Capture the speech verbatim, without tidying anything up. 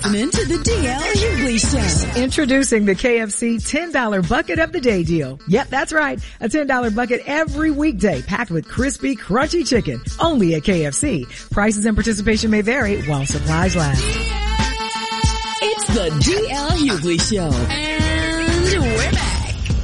listening to the D L Hughley Show. Introducing the K F C ten dollar Bucket of the Day deal. Yep, that's right. A ten dollar bucket every weekday packed with crispy, crunchy chicken. Only at K F C. Prices and participation may vary while supplies last. It's the D L Hughley Show. And we're back.